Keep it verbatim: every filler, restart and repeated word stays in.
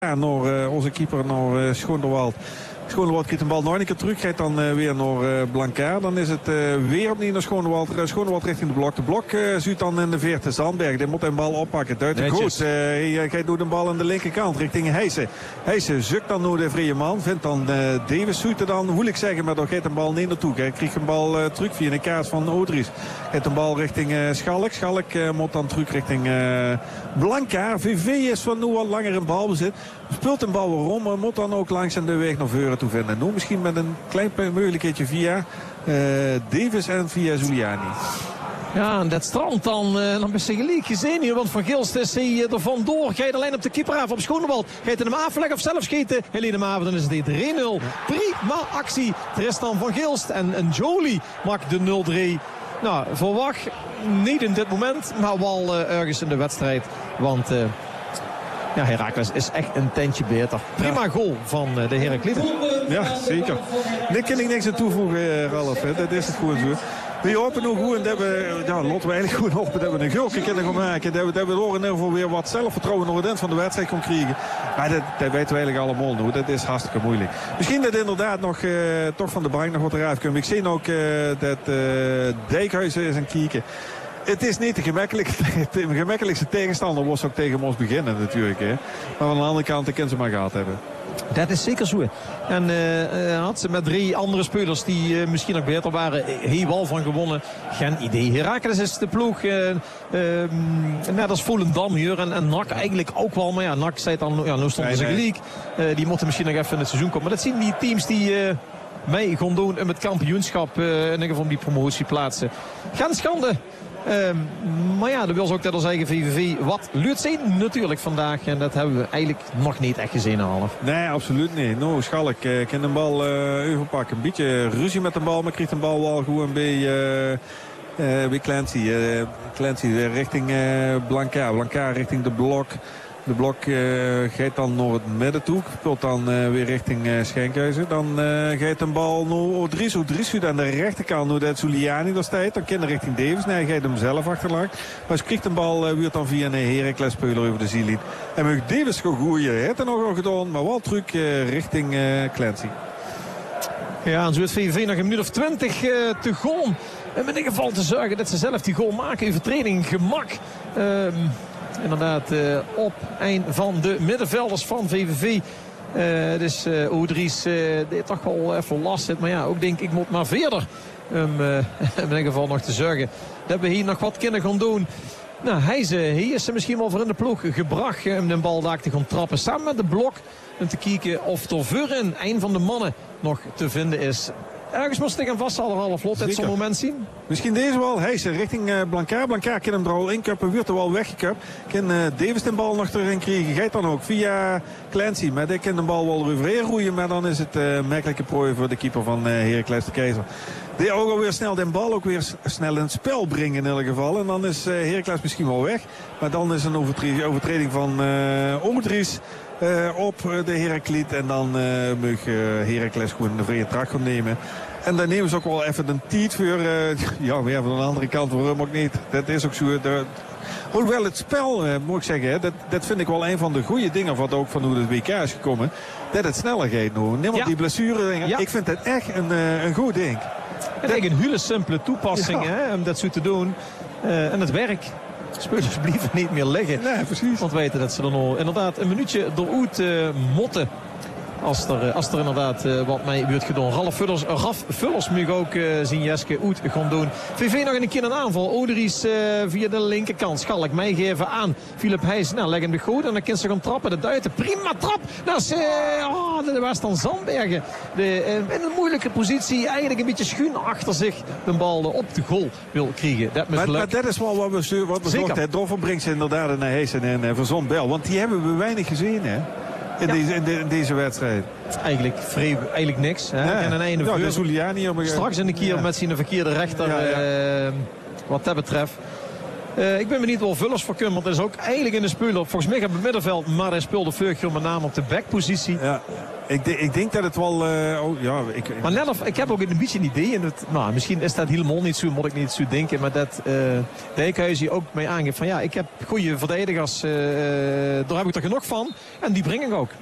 naar uh, onze keeper, naar uh, Schoonderwald. Schoonderwald krijgt een bal nog een keer terug. Gaat dan uh, weer naar uh, Blankaar. Dan is het uh, weer opnieuw naar Schoonderwald. Uh, Schoonderwald richting de blok. De blok uh, zuidt dan in de veerte. Zandberg, die moet een bal oppakken. Duiten goed. Uh, hij uh, doet een bal aan de linkerkant richting Heijsen. Heijsen zoekt dan naar de vrije man. Vindt dan uh, Davis zoet dan. Hoe ik zeggen, maar daar gaat een bal niet naartoe. Hij krijgt een bal uh, terug via een kaart van Odries. Gaat een bal richting uh, Schalk. Schalk uh, moet dan terug richting uh, Blankaar. V V is van nu al langer in balbezit. Speelt een bal weer om, maar moet dan ook langs aan de weg naar voren toe vinden. Nu misschien met een klein mogelijkheidje via uh, Davis en via Zuliani. Ja, en dat strand dan, uh, dan ben je gelijk gezien hier. Want Van Gilst is hij er vandoor. Gaat alleen op de keeper af op Schoonderwald. Gaat hij hem afleggen of zelf schieten? Hij leed hem af, dan is het drie nul. Prima actie. Tristan Van Gilst en, en Jolie maakt de nul drie. Nou, verwacht niet in dit moment, maar wel uh, ergens in de wedstrijd. Want... Uh, Ja, Heracles is echt een tandje beter. Prima goal van de Herakliden. Ja, zeker. Daar kan ik niks aan toevoegen, Ralf. Hè. Dat is het gewoon zo. We hopen nog goed en dat we, ja, laten we eigenlijk goed hopen dat we een gulke kunnen gaan maken. Dat we, dat we door in ieder geval weer wat zelfvertrouwen naar het eind van de wedstrijd kunnen krijgen. Maar dat, dat weten we eigenlijk allemaal nog. Dat is hartstikke moeilijk. Misschien dat inderdaad nog uh, toch van de bank nog wat eruit komt. Ik zie ook uh, dat uh, Dijkhuizen is aan het kijken. Het is niet de gemakkelijkste, de gemakkelijkste tegenstander was ook tegen ons beginnen natuurlijk. Hè. Maar aan de andere kant kunnen ze maar gehad hebben. Dat is zeker zo. En uh, had ze met drie andere spelers die uh, misschien nog beter waren, heel wel van gewonnen. Geen idee. Heracles is de ploeg. Uh, uh, net als Volendam hier. En, en N A C eigenlijk ook wel. Maar ja, N A C zei dan, ja, nu stonden ze gelijk. Uh, die moeten misschien nog even in het seizoen komen. Maar dat zien die teams die... Uh, mee gaan doen om het kampioenschap, uh, in ieder geval die promotieplaatsen. Geen schande. Um, maar ja, dat wil ze ook dat als eigen V V V wat luurt zijn natuurlijk vandaag. En dat hebben we eigenlijk nog niet echt gezien, Half. Nee, absoluut niet. Nou, Schalk uh, kan een bal uh, overpakken. Een beetje ruzie met de bal, maar krijgt een bal wel gewoon bij, uh, uh, bij Clancy. Uh, Clancy uh, richting uh, Blankaar. Blankaar richting de blok. De blok uh, gaat dan naar het midden toe. Speelt dan uh, weer richting uh, Schenkhuizen. Dan uh, gaat een bal naar Odries. Odries aan de rechterkant. Nu dat Zuliani daar staat. Dan kan hij richting Davis. Nee, hij gaat hem zelf achterlangs. Maar ze krijgt een bal uh, weer dan via een Heracles speler over de zielin. En mag Davis gaan gooien. Hij heeft er nog al gedaan. Maar wel terug uh, richting uh, Clancy. Ja, en zo is V V V nog een minuut of twintig uh, te gaan. En in ieder geval te zorgen dat ze zelf die goal maken. Overtreding, gemak. Uh, Inderdaad, uh, op een van de middenvelders van V V V. Uh, dus uh, Odries uh, deed toch wel even last zit. Maar ja, ook denk ik moet maar verder. Um, uh, in ieder geval nog te zorgen dat we hier nog wat kunnen gaan doen. Nou, hij is, hij is er misschien wel voor in de ploeg gebracht om de bal daar te gaan trappen. Samen met de blok. En te kijken of er voorin een van de mannen nog te vinden is. Ergens moest ik hem vasthouden, half vlot. Dit zo'n moment zien. Misschien deze wel. Hij is richting uh, Blankaar. Blankaar kan hem er al inkappen. Wordt er wel weggekapt. Kan uh, Davis de bal nog erin krijgen. Gaat dan ook via Clancy. Maar die kan de bal wel overheen roeien. Maar dan is het uh, een merkelijke prooi voor de keeper van uh, Heracles de Keizer. Die ook alweer snel de bal ook weer snel in het spel brengen in ieder geval. En dan is uh, Heracles misschien wel weg. Maar dan is een overtreding, overtreding van uh, Odries. Uh, op de Herakliet. En dan uh, mag uh, Heracles gewoon een vrije trap gaan nemen. En dan nemen ze ook wel even een tiet voor. Uh, ja, maar ja, van de andere kant, waarom ook niet. Dat is ook zo. De, hoewel het spel, uh, moet ik zeggen, hè, dat, dat vind ik wel een van de goede dingen. Wat ook van hoe het W K is gekomen. Dat het sneller gaat nu. Neem op ja. die blessure. Ja. Ik vind het echt een, uh, een goed ding. Het is een hele simpele toepassing, ja. hè, om dat zo te doen. Uh, en het werkt. Spelers blijven niet meer liggen. Nee, precies. Want weten dat ze er nog inderdaad een minuutje eruit uh, motten. Als er, als er inderdaad uh, wat mee wordt gedaan. Ralf Vullers, Raf Vullers moet ook uh, zien Jeske uit gaan doen. V V nog een keer een aanval. Odries uh, via de linkerkant. Schalk meegeven aan Philip Heijs. Nou, leg hem de goed en dan kan ze gaan trappen. De Duiten, prima trap. Dat is uh, oh, de Western Zandbergen. De, uh, in een moeilijke positie. Eigenlijk een beetje schuin achter zich. De bal uh, op de goal wil krijgen. Dat maar, maar dat is wel wat we, wat we zochten. Doffer brengt ze inderdaad naar Heijs en uh, Van Zon Bel. Want die hebben we weinig gezien, hè. In, ja. deze, in, de, in deze wedstrijd. Eigenlijk, vrij, eigenlijk niks. Hè? Ja. En een einde ja, de Zuliani, een... Straks in de keer ja. met zijn verkeerde rechter. Ja, ja. Uh, wat dat betreft. Uh, ik ben benieuwd wel Vullers voor kunnen. Want dat is ook eigenlijk in de speler. Volgens mij op het middenveld. Maar hij speelde vorig jaar met name op de backpositie. Ja. Ik, de, ik denk dat het wel... Uh, oh, ja, ik, maar net of, ik heb ook een beetje een idee. En het, nou, misschien is dat helemaal niet zo, moet ik niet zo denken. Maar dat uh, Dijkhuizen ook mee aangeeft van ja, ik heb goede verdedigers. Uh, daar heb ik er genoeg van. En die breng ik ook.